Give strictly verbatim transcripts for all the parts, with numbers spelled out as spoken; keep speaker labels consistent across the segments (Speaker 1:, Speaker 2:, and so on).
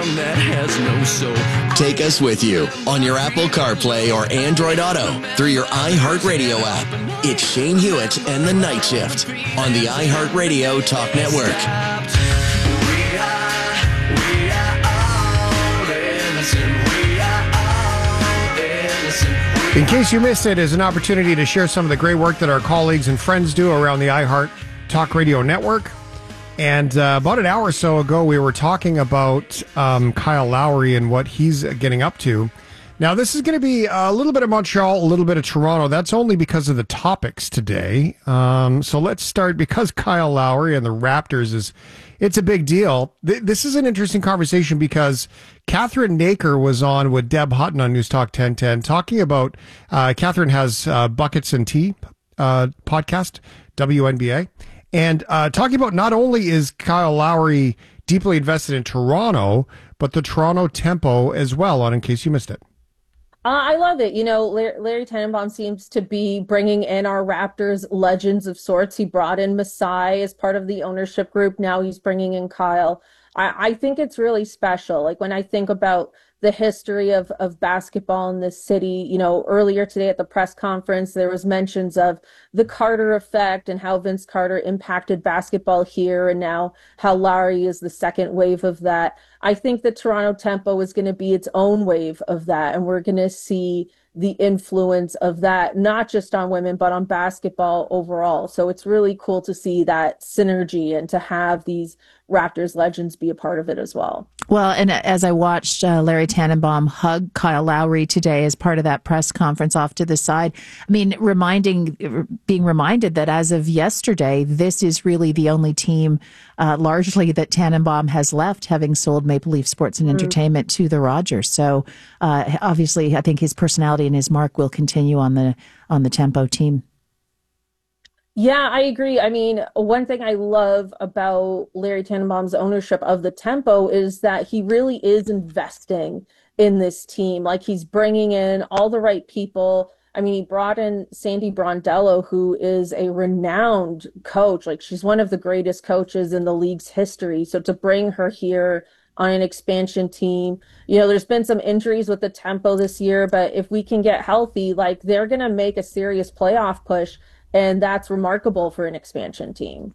Speaker 1: song that has no soul.
Speaker 2: Take us with you on your Apple CarPlay or Android Auto through your iHeartRadio app. It's Shane Hewitt and the Night Shift on the iHeartRadio Talk Network.
Speaker 1: We are, we are all innocent. We are all innocent.
Speaker 3: In case you missed it, is an opportunity to share some of the great work that our colleagues and friends do around the iHeart Talk Radio Network. And uh, about an hour or so ago, we were talking about um, Kyle Lowry and what he's getting up to. Now, this is going to be a little bit of Montreal, a little bit of Toronto. That's only because of the topics today. Um, so let's start, because Kyle Lowry and the Raptors is, it's a big deal. Th- this is an interesting conversation because Catherine Naker was on with Deb Hutton on News Talk ten ten talking about, uh, Catherine has uh, Buckets and Tea uh, podcast, W N B A. And uh, talking about not only is Kyle Lowry deeply invested in Toronto, but the Toronto tempo as well, on In Case You Missed It.
Speaker 4: Uh, I love it. You know, Larry, Larry Tannenbaum seems to be bringing in our Raptors legends of sorts. He brought in Masai as part of the ownership group. Now he's bringing in Kyle. I, I think it's really special. Like, when I think about the history of, of basketball in this city, you know, earlier today at the press conference, there was mentions of the Carter effect and how Vince Carter impacted basketball here, and now how Lowry is the second wave of that. I think the Toronto tempo is going to be its own wave of that, and we're going to see the influence of that, not just on women, but on basketball overall. So it's really cool to see that synergy and to have these Raptors legends be a part of it as well.
Speaker 5: Well, and as I watched uh, Larry Tannenbaum hug Kyle Lowry today as part of that press conference off to the side, I mean, reminding, being reminded that as of yesterday, this is really the only team uh, largely that Tannenbaum has left, having sold Maple Leaf Sports and Entertainment mm. to the Rogers. So uh, obviously, I think his personality and his mark will continue on the on the tempo team.
Speaker 4: Yeah, I agree. I mean, one thing I love about Larry Tannenbaum's ownership of the tempo is that he really is investing in this team. Like, he's bringing in all the right people. I mean, he brought in Sandy Brondello, who is a renowned coach. Like, she's one of the greatest coaches in the league's history. So to bring her here on an expansion team, you know, there's been some injuries with the tempo this year, but if we can get healthy, like, they're going to make a serious playoff push. And that's remarkable for an expansion team.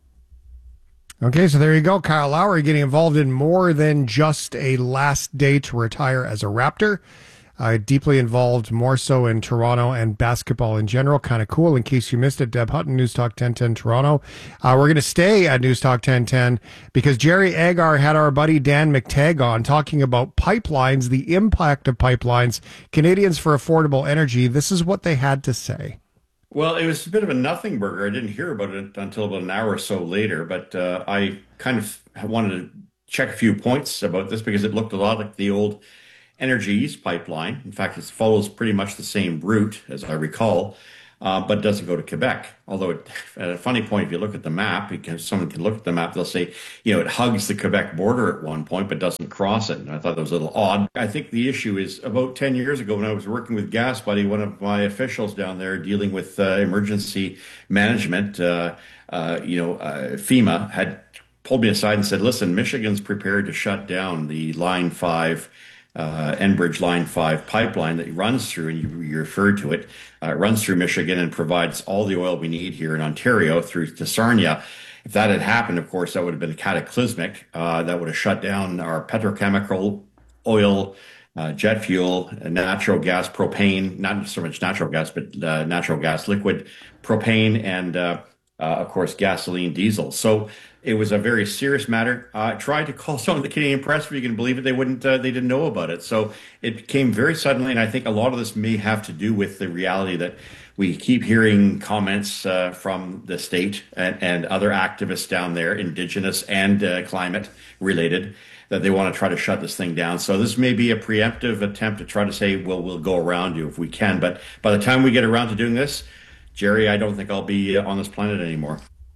Speaker 3: Okay, so there you go. Kyle Lowry getting involved in more than just a last day to retire as a Raptor. Uh, deeply involved, more so in Toronto and basketball in general. Kind of cool. In case you missed it, Deb Hutton, News Talk ten ten Toronto. Uh, we're going to stay at News Talk ten ten because Jerry Agar had our buddy Dan McTagg on talking about pipelines, the impact of pipelines, Canadians for affordable energy. This is what they had to say.
Speaker 6: Well, it was a bit of a nothing burger. I didn't hear about it until about an hour or so later, but uh, I kind of wanted to check a few points about this because it looked a lot like the old Energy East pipeline. In fact, it follows pretty much the same route, as I recall, uh, but doesn't go to Quebec. Although, it, at a funny point, if you look at the map, because someone can look at the map, they'll say, you know, it hugs the Quebec border at one point, but doesn't cross it. And I thought that was a little odd. I think the issue is about ten years ago when I was working with Gas Buddy, one of my officials down there dealing with uh, emergency management, uh, uh, you know, uh, FEMA had pulled me aside and said, listen, Michigan's prepared to shut down the Line five Uh, Enbridge Line five pipeline that runs through, and you, you referred to it, uh, runs through Michigan and provides all the oil we need here in Ontario through to Sarnia. If that had happened, of course, that would have been cataclysmic. Uh, that would have shut down our petrochemical, oil, uh, jet fuel, natural gas, propane, not so much natural gas, but uh, natural gas, liquid, propane, and uh, uh, of course, gasoline, diesel. So it was a very serious matter. I uh, tried to call some of the Canadian press, if you can believe it, they wouldn't. Uh, they didn't know about it. So it came very suddenly, and I think a lot of this may have to do with the reality that we keep hearing comments uh, from the state and, and other activists down there, Indigenous and uh, climate related, that they want to try to shut this thing down. So this may be a preemptive attempt to try to say, well, we'll go around you if we can. But by the time we get around to doing this, Jerry, I don't think I'll be on this planet anymore.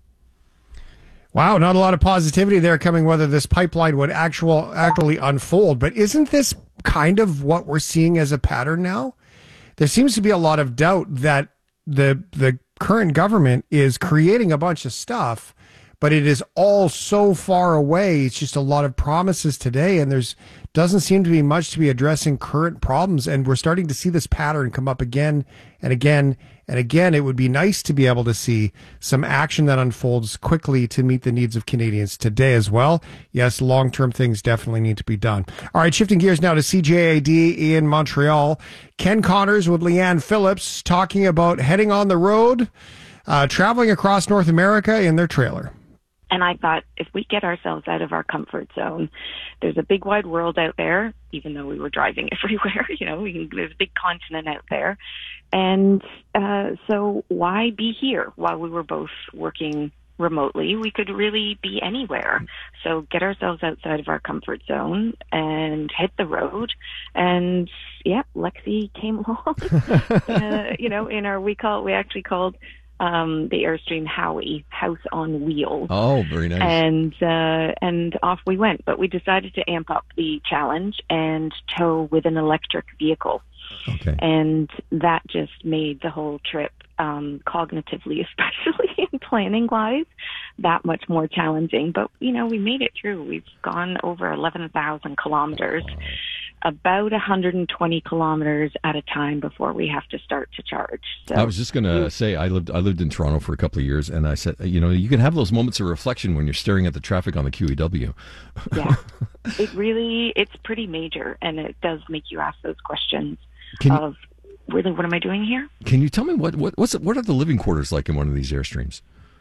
Speaker 3: Wow, not a lot of positivity there coming whether this pipeline would actual actually unfold. But isn't this kind of what we're seeing as a pattern now? There seems to be a lot of doubt that the the current government is creating a bunch of stuff, but it is all so far away. It's just a lot of promises today, and there's doesn't seem to be much to be addressing current problems. And we're starting to see this pattern come up again and again and again. It would be nice to be able to see some action that unfolds quickly to meet the needs of Canadians today as well. Yes, long-term things definitely need to be done. All right, shifting gears now to C J A D in Montreal. Ken Connors with Leanne Phillips talking about heading on the road, uh, traveling across North America in their trailer.
Speaker 7: And I thought, if we get ourselves out of our comfort zone, there's a big wide world out there, even though we were driving everywhere, you know, we can, there's a big continent out there. And uh, so why be here while we were both working remotely? We could really be anywhere. So get ourselves outside of our comfort zone and hit the road. And yeah, Lexi came along, uh, you know, in our, we call it, we actually called um, the Airstream Howie, House on Wheels.
Speaker 8: Oh, very nice.
Speaker 7: And, uh, and off we went. But we decided to amp up the challenge and tow with an electric vehicle.
Speaker 8: Okay.
Speaker 7: And that just made the whole trip, um, cognitively, especially and planning wise, that much more challenging. But, you know, we made it through. We've gone over eleven thousand kilometers. Wow. About one hundred twenty kilometers at a time before we have to start to charge. So,
Speaker 8: I was just going to say, I lived I lived in Toronto for a couple of years, and I said, you know, you can have those moments of reflection when you're staring at the traffic on the Q E W.
Speaker 7: Yeah, it really, it's pretty major, and it does make you ask those questions
Speaker 8: can
Speaker 7: of, really, what am I doing here?
Speaker 8: Can you tell me what, what, what's, what are the living quarters like in one of these Airstreams?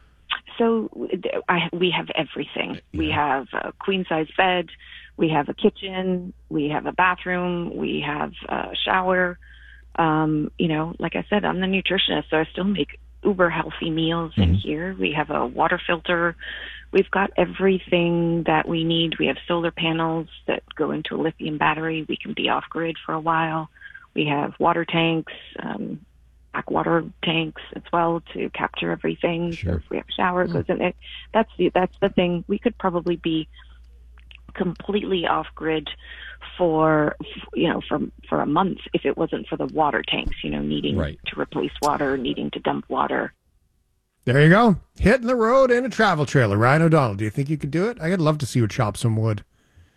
Speaker 7: So I, we have everything. Yeah. We have a queen-size bed. We have a kitchen. We have a bathroom. We have a shower. Um, you know, like I said, I'm the nutritionist, so I still make uber healthy meals mm-hmm. in here. We have a water filter. We've got everything that we need. We have solar panels that go into a lithium battery. We can be off-grid for a while. We have water tanks, um, back water tanks as well to capture everything.
Speaker 8: Sure.
Speaker 7: So if we have a shower, it goes in it. That's the, that's the thing. We could probably be completely off-grid for, you know, for, for a month if it wasn't for the water tanks, you know, needing
Speaker 8: right.
Speaker 7: to replace water, needing to dump water.
Speaker 3: There you go. Hitting the road in a travel trailer. Ryan O'Donnell, do you think you could do it? I'd love to see you chop some wood.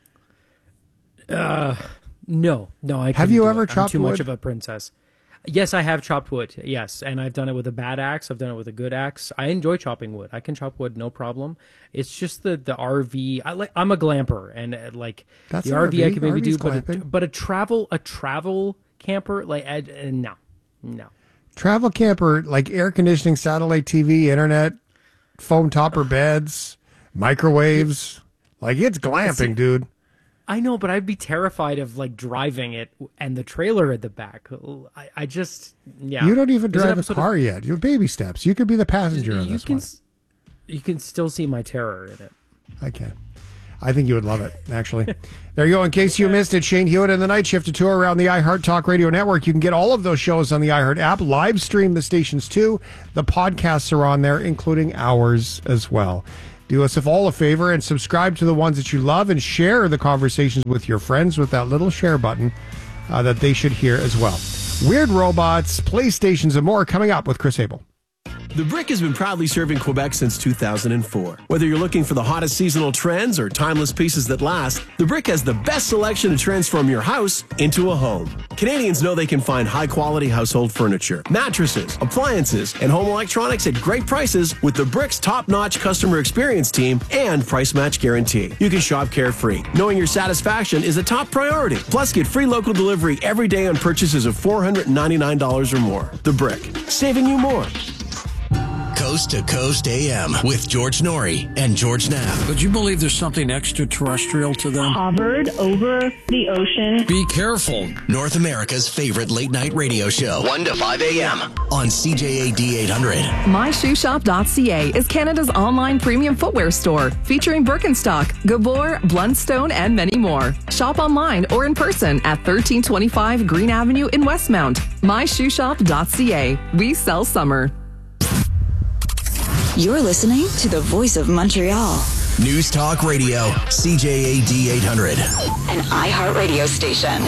Speaker 9: Uh, no, no. I
Speaker 3: have you ever
Speaker 9: it.
Speaker 3: chopped
Speaker 9: I'm too
Speaker 3: wood?
Speaker 9: much of a princess. Yes, I have chopped wood. Yes, and I've done it with a bad axe. I've done it with a good axe. I enjoy chopping wood. I can chop wood, no problem. It's just the the R V. I like. I'm a glamper, and uh, like
Speaker 3: That's
Speaker 9: the R V,
Speaker 3: R V.
Speaker 9: I can maybe
Speaker 3: R V's
Speaker 9: do, but a,
Speaker 3: glamping.
Speaker 9: but a travel a travel camper like uh, no, no.
Speaker 3: Travel camper, like air conditioning, satellite T V, internet, foam topper beds, microwaves. Like, it's glamping, dude.
Speaker 9: I know, but I'd be terrified of like driving it and the trailer at the back. I, I just, yeah.
Speaker 3: You don't even
Speaker 9: There's an
Speaker 3: drive a
Speaker 9: episode
Speaker 3: car
Speaker 9: of-
Speaker 3: yet. You're baby steps. You could be the passenger
Speaker 9: you
Speaker 3: in this
Speaker 9: can,
Speaker 3: one.
Speaker 9: s- You can still see my terror in it.
Speaker 3: I can. I think you would love it, actually. There you go. In case you missed it, Shane Hewitt and the Night Shift, a tour around the iHeart Talk Radio Network. You can get all of those shows on the iHeart app. Live stream the stations, too. The podcasts are on there, including ours as well. Do us all a favor and subscribe to the ones that you love and share the conversations with your friends with that little share button uh, that they should hear as well. Weird Robots, PlayStations, and more coming up with Chris Abel.
Speaker 10: The Brick has been proudly serving Quebec since two thousand four. Whether you're looking for the hottest seasonal trends or timeless pieces that last, The Brick has the best selection to transform your house into a home. Canadians know they can find high-quality household furniture, mattresses, appliances, and home electronics at great prices with The Brick's top-notch customer experience team and price match guarantee. You can shop carefree, knowing your satisfaction is a top priority. Plus, get free local delivery every day on purchases of four hundred ninety-nine dollars or more. The Brick, saving you more.
Speaker 2: Coast to Coast A M with George Norrie and George Knapp.
Speaker 11: Would you believe there's something extraterrestrial to them?
Speaker 12: Hovered over the ocean.
Speaker 11: Be careful.
Speaker 2: North America's favorite late night radio show, one to five a.m. on C J A D eight hundred.
Speaker 13: my shoe shop dot c a is Canada's online premium footwear store featuring Birkenstock, Gabor, Blundstone, and many more. Shop online or in person at thirteen twenty-five Green Avenue in Westmount. my shoe shop dot c a. We sell summer.
Speaker 14: You're listening to the Voice of Montreal.
Speaker 2: News Talk Radio, C J A D eight hundred.
Speaker 14: An iHeart radio station.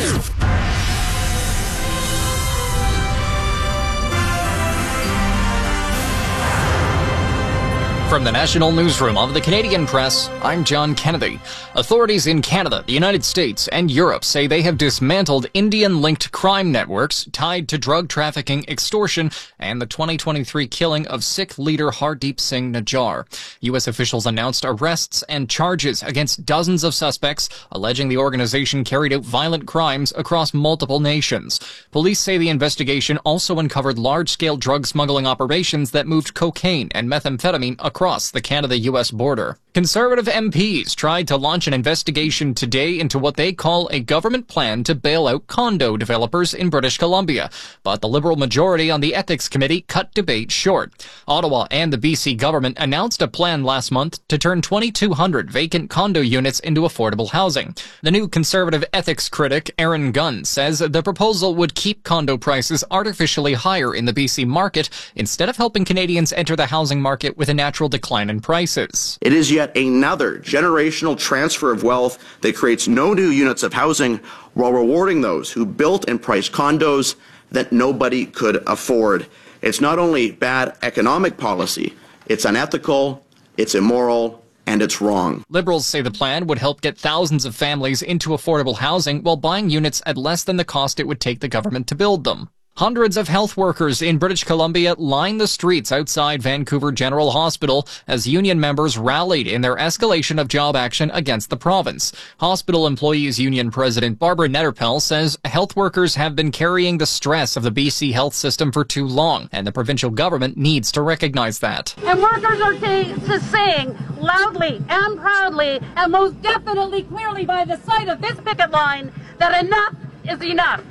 Speaker 15: From the National Newsroom of the Canadian Press, I'm John Kennedy. Authorities in Canada, the United States, and Europe say they have dismantled Indian-linked crime networks tied to drug trafficking, extortion, and the twenty twenty-three killing of Sikh leader Hardeep Singh Najjar. U S officials announced arrests and charges against dozens of suspects, alleging the organization carried out violent crimes across multiple nations. Police say the investigation also uncovered large-scale drug smuggling operations that moved cocaine and methamphetamine across across the Canada-U S border. Conservative M Ps tried to launch an investigation today into what they call a government plan to bail out condo developers in British Columbia, but the Liberal majority on the Ethics Committee cut debate short. Ottawa and the B C government announced a plan last month to turn twenty-two hundred vacant condo units into affordable housing. The new Conservative ethics critic, Aaron Gunn, says the proposal would keep condo prices artificially higher in the B C market instead of helping Canadians enter the housing market with a natural decline in prices.
Speaker 16: It is yet another generational transfer of wealth that creates no new units of housing while rewarding those who built and priced condos that nobody could afford. It's not only bad economic policy, it's unethical, it's immoral, and it's wrong.
Speaker 15: Liberals say the plan would help get thousands of families into affordable housing while buying units at less than the cost it would take the government to build them. Hundreds of health workers in British Columbia lined the streets outside Vancouver General Hospital as union members rallied in their escalation of job action against the province. Hospital Employees Union President Barbara Netterpel says health workers have been carrying the stress of the B C health system for too long, and the provincial government needs to recognize that.
Speaker 17: And workers are to saying loudly and proudly, and most definitely clearly by the sight of this picket line, that enough is enough.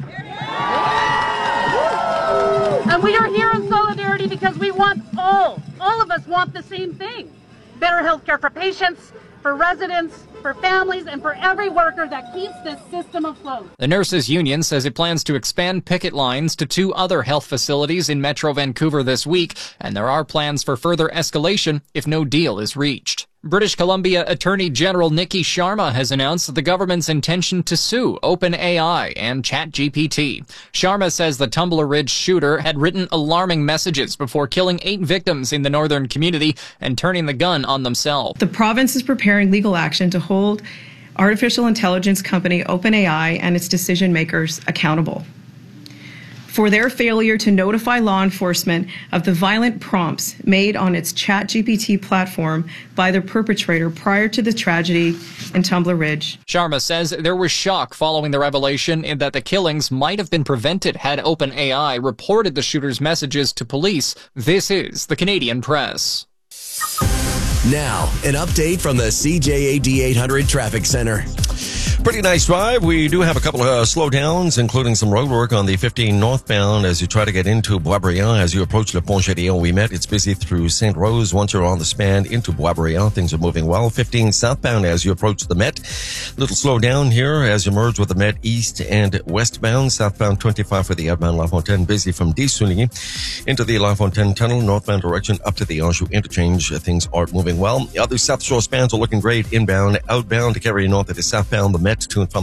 Speaker 17: And we are here in solidarity because we want all, all of us want the same thing. Better health care for patients, for residents, for families, and for every worker that keeps this system afloat.
Speaker 15: The Nurses Union says it plans to expand picket lines to two other health facilities in Metro Vancouver this week, and there are plans for further escalation if no deal is reached. British Columbia Attorney General Nikki Sharma has announced the government's intention to sue OpenAI and ChatGPT. Sharma says the Tumbler Ridge shooter had written alarming messages before killing eight victims in the northern community and turning the gun on themselves.
Speaker 18: The province is preparing legal action to hold artificial intelligence company OpenAI and its decision makers accountable for their failure to notify law enforcement of the violent prompts made on its ChatGPT platform by the perpetrator prior to the tragedy in Tumbler Ridge.
Speaker 15: Sharma says there was shock following the revelation in that the killings might have been prevented had OpenAI reported the shooter's messages to police. This is the Canadian Press.
Speaker 2: Now, an update from the C J A D eight hundred Traffic Center.
Speaker 19: Pretty nice drive. We do have a couple of uh, slowdowns, including some road work on the fifteen northbound as you try to get into Boisbriand. As you approach Le Pont Châtillon, we met. It's busy through Saint Rose. Once you're on the span into Boisbriand, things are moving well. fifteen southbound as you approach the Met. Little slowdown here as you merge with the Met east and westbound. Southbound twenty-five for the outbound La Fontaine, busy from Dissouligny into the La Fontaine Tunnel, northbound direction up to the Anjou interchange. Things are moving well. The other South Shore spans are looking great. Inbound, outbound to carry north. It is southbound the Met to and from